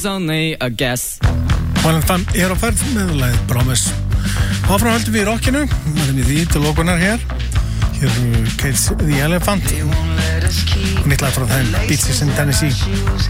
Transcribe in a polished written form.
was only a guess. Valentan á ferð með lagið Promise. Áfram höldum við í rockinu, verðum í því til lokunar hér Cage the Elephant, nýtt lag frá þeim, Beaches in Tennessee.